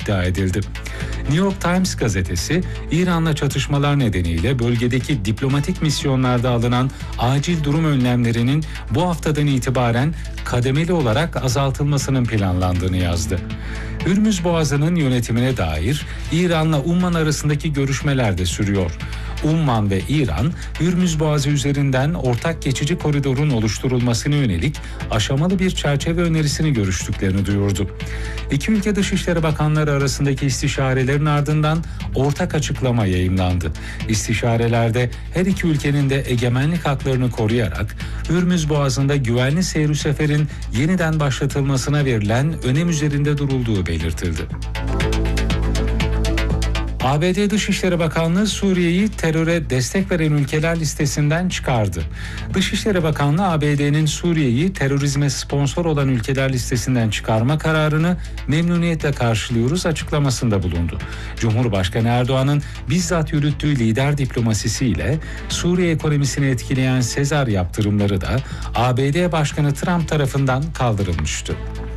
iddia edildi. New York Times gazetesi, İran'la çatışmalar nedeniyle bölgedeki diplomatik misyonlarda alınan acil durum önlemlerinin bu haftadan itibaren kademeli olarak azaltılmasının planlandığını yazdı. Hürmüz Boğazı'nın yönetimine dair İran'la Umman arasındaki görüşmeler de sürüyor. Umman ve İran, Hürmüz Boğazı üzerinden ortak geçici koridorun oluşturulmasına yönelik aşamalı bir çerçeve önerisini görüştüklerini duyurdu. İki ülke Dışişleri Bakanları arasındaki istişarelerin ardından ortak açıklama yayımlandı. İstişarelerde her iki ülkenin de egemenlik haklarını koruyarak Hürmüz Boğazı'nda güvenli seyir seferin yeniden başlatılmasına verilen önem üzerinde durulduğu belirtildi. ABD Dışişleri Bakanlığı Suriye'yi teröre destek veren ülkeler listesinden çıkardı. Dışişleri Bakanlığı ABD'nin Suriye'yi terörizme sponsor olan ülkeler listesinden çıkarma kararını memnuniyetle karşılıyoruz açıklamasında bulundu. Cumhurbaşkanı Erdoğan'ın bizzat yürüttüğü lider diplomasisiyle Suriye ekonomisini etkileyen Sezar yaptırımları da ABD Başkanı Trump tarafından kaldırılmıştı.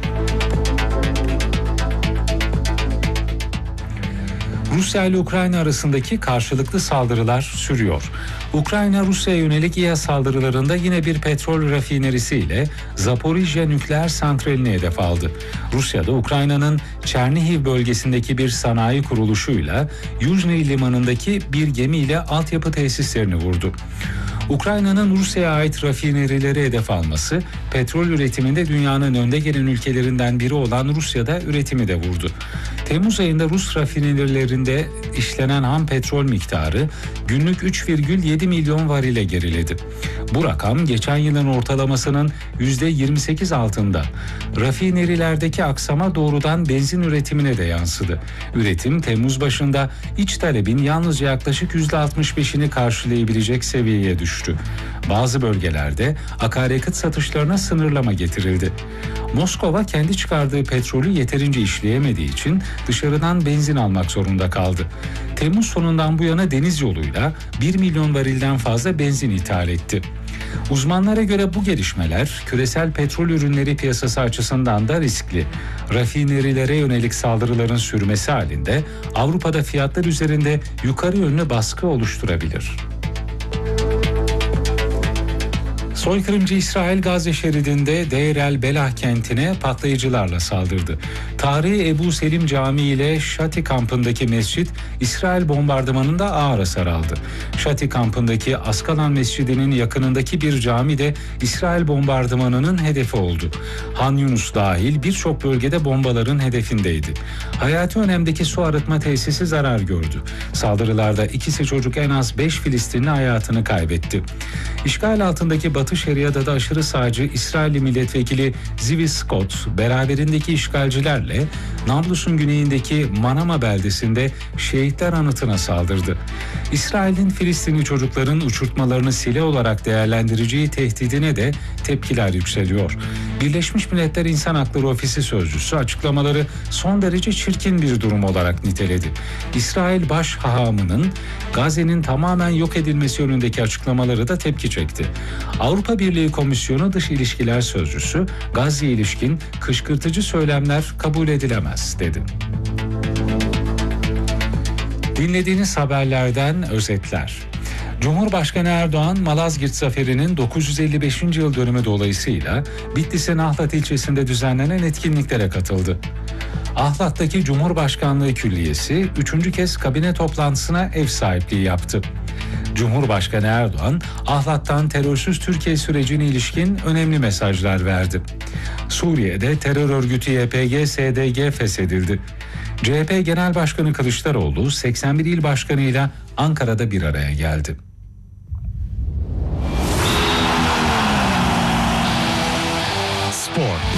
Rusya ile Ukrayna arasındaki karşılıklı saldırılar sürüyor. Ukrayna, Rusya'ya yönelik İHA saldırılarında yine bir petrol rafinerisiyle Zaporijya nükleer santralini hedef aldı. Rusya da Ukrayna'nın Çernihiv bölgesindeki bir sanayi kuruluşuyla Yuzhny limanındaki bir gemiyle altyapı tesislerini vurdu. Ukrayna'nın Rusya'ya ait rafinerileri hedef alması, petrol üretiminde dünyanın önde gelen ülkelerinden biri olan Rusya'da üretimi de vurdu. Temmuz ayında Rus rafinerilerinde işlenen ham petrol miktarı günlük 3,7 milyon varile geriledi. Bu rakam geçen yılın ortalamasının %28 altında. Rafinerilerdeki aksama doğrudan benzin üretimine de yansıdı. Üretim Temmuz başında iç talebin yalnızca yaklaşık %65'ini karşılayabilecek seviyeye düştü. Bazı bölgelerde akaryakıt satışlarına sınırlama getirildi. Moskova kendi çıkardığı petrolü yeterince işleyemediği için dışarıdan benzin almak zorunda kaldı. Temmuz sonundan bu yana deniz yoluyla 1 milyon varilden fazla benzin ithal etti. Uzmanlara göre bu gelişmeler küresel petrol ürünleri piyasası açısından da riskli. Rafinerilere yönelik saldırıların sürmesi halinde Avrupa'da fiyatlar üzerinde yukarı yönlü baskı oluşturabilir. Soykırımcı İsrail Gazze şeridinde Deir el-Belah kentine patlayıcılarla saldırdı. Tarihi Ebu Selim Camii ile Şati kampındaki mescit İsrail bombardımanında ağır hasar aldı. Şati kampındaki Askalan Mescidi'nin yakınındaki bir cami de İsrail bombardımanının hedefi oldu. Han Yunus dahil birçok bölgede bombaların hedefindeydi. Hayati önemdeki su arıtma tesisi zarar gördü. Saldırılarda ikisi çocuk en az 5 Filistinli hayatını kaybetti. İşgal altındaki Batı Şeria'da aşırı sağcı İsrailli milletvekili Zivi Scott beraberindeki işgalcilerle Nablus'un güneyindeki Manama beldesinde şehitler anıtına saldırdı. İsrail'in Filistinli çocukların uçurtmalarını silah olarak değerlendireceği tehdidine de tepkiler yükseliyor. Birleşmiş Milletler İnsan Hakları Ofisi sözcüsü açıklamaları son derece çirkin bir durum olarak niteledi. İsrail baş hahamının Gazze'nin tamamen yok edilmesi yönündeki açıklamaları da tepki çekti. Avrupa Birliği Komisyonu Dış İlişkiler Sözcüsü Gazze'ye ilişkin kışkırtıcı söylemler kabul edilemez dedi. Dinlediğiniz haberlerden özetler. Cumhurbaşkanı Erdoğan, Malazgirt Zaferi'nin 955. yıl dönümü dolayısıyla Bitlis'in Ahlat ilçesinde düzenlenen etkinliklere katıldı. Ahlat'taki Cumhurbaşkanlığı Külliyesi 3. kez kabine toplantısına ev sahipliği yaptı. Cumhurbaşkanı Erdoğan, Ahlat'tan terörsüz Türkiye sürecine ilişkin önemli mesajlar verdi. Suriye'de terör örgütü YPG-SDG feshedildi. CHP Genel Başkanı Kılıçdaroğlu 81 il başkanıyla Ankara'da bir araya geldi. Spor.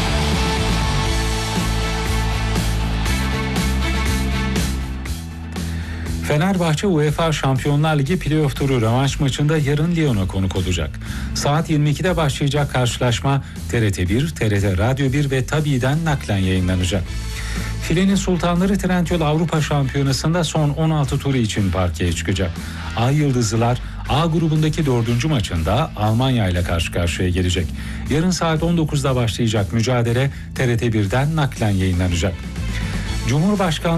Fenerbahçe UEFA Şampiyonlar Ligi playoff turu rövanş maçında yarın Lyon'a konuk olacak. Saat 22'de başlayacak karşılaşma TRT1, TRT Radyo 1 ve Tabi'den naklen yayınlanacak. Filenin Sultanları Trendyol Avrupa Şampiyonası'nda son 16 turu için parkeye çıkacak. Ay Yıldızlılar A grubundaki 4. maçında Almanya ile karşı karşıya gelecek. Yarın saat 19'da başlayacak mücadele TRT1'den naklen yayınlanacak. Cumhurbaşkanlığı